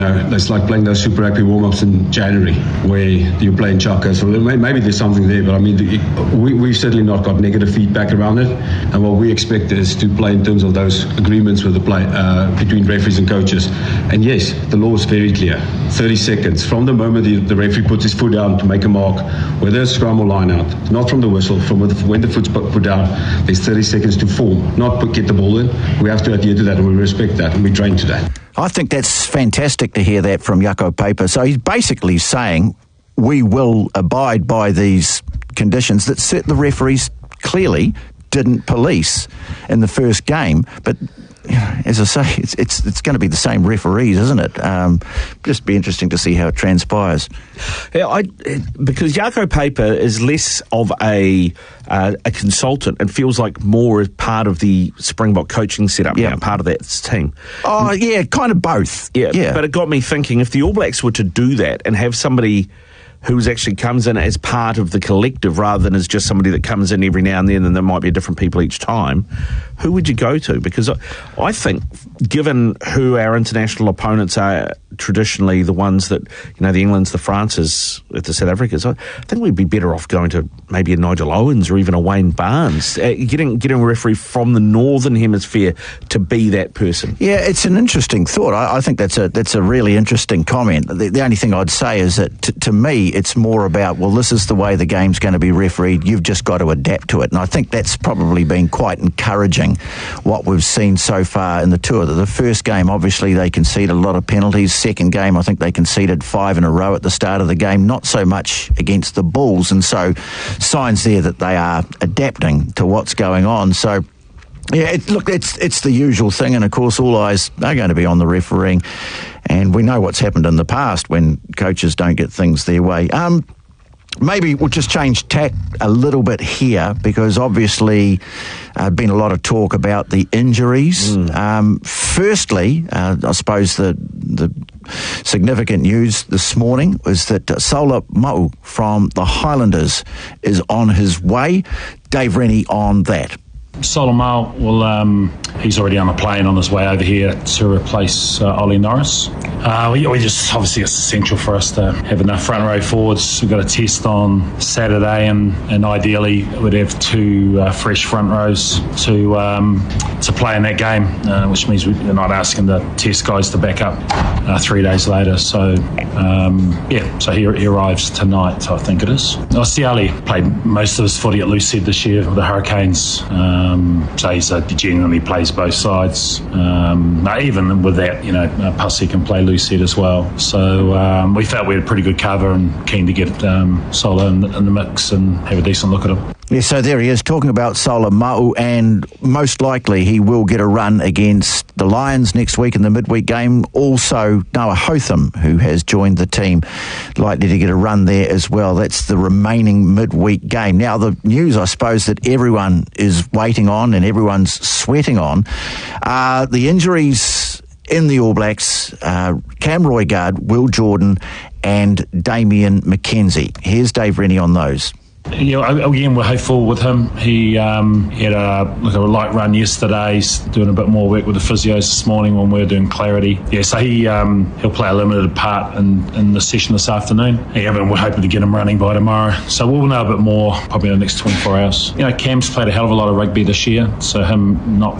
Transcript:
It's like playing those Super Rugby warm-ups in January where you're playing Chaka. So maybe there's something there, but I mean, we've certainly not got negative feedback around it. And what we expect is to play in terms of those agreements with the play between referees and coaches. And yes, the law is very clear. 30 seconds from the moment the referee puts his foot down to make a mark, whether it's scrum or line out, not from the whistle, from when the foot's put down, there's 30 seconds to form, not get the ball in. We have to adhere to that, and we respect that, and we train to that. I think that's fantastic to hear that from Jaco Peyper. So he's basically saying we will abide by these conditions that the referees clearly didn't police in the first game. But as I say, it's going to be the same referees, isn't it? Just be interesting to see how it transpires. Yeah, because Jaco Peyper is less of a consultant and feels like more as part of the Springbok coaching setup now, part of that team. Oh, yeah, kind of both. Yeah, but it got me thinking, if the All Blacks were to do that and have somebody who actually comes in as part of the collective rather than as just somebody that comes in every now and then and there might be different people each time, who would you go to? Because I think, given who our international opponents are traditionally, the ones that, the Englands, the Frances, the South Africans, I think we'd be better off going to maybe a Nigel Owens or even a Wayne Barnes, getting a referee from the Northern Hemisphere to be that person. Yeah, it's an interesting thought. I think that's a really interesting comment. The only thing I'd say is that, to me, it's more about, well, this is the way the game's going to be refereed. You've just got to adapt to it. And I think that's probably been quite encouraging, what we've seen so far in the tour. The first game, obviously, they conceded a lot of penalties. Second game, I think they conceded 5 in a row at the start of the game, not so much against the Bulls. And so signs there that they are adapting to what's going on. So, yeah, it's the usual thing. And, of course, all eyes are going to be on the refereeing. And we know what's happened in the past when coaches don't get things their way. Maybe we'll just change tack a little bit here, because obviously been a lot of talk about the injuries. Firstly, I suppose the significant news this morning was that Sola Ma'u from the Highlanders is on his way. Dave Rennie on that. Sola Ma'u he's already on a plane on his way over here to replace Ollie Norris. We just, obviously it's essential for us to have enough front row forwards. We've got a test on Saturday, and ideally we'd have 2 fresh front rows to play in that game, which means we're not asking the test guys to back up 3 days later. So so he arrives tonight, I think it is. Siali played most of his footy at Lucid this year with the Hurricanes. So he genuinely plays both sides. Even with that, Pussy can play Lucid as well. So we felt we had a pretty good cover, and keen to get Sola in the mix and have a decent look at him. Yeah, so there he is talking about Sola Ma'u, and most likely he will get a run against the Lions next week in the midweek game. Also, Noah Hotham, who has joined the team, likely to get a run there as well. That's the remaining midweek game. Now, the news, I suppose, that everyone is waiting on and everyone's sweating on are the injuries in the All Blacks. Cam Roigard, Will Jordan and Damian McKenzie. Here's Dave Rennie on those. Again, we're hopeful with him. He had a light run yesterday. He's doing a bit more work with the physios this morning when we were doing clarity. Yeah, so he'll play a limited part in the session this afternoon. And we're hoping to get him running by tomorrow. So we'll know a bit more probably in the next 24 hours. Cam's played a hell of a lot of rugby this year, so him not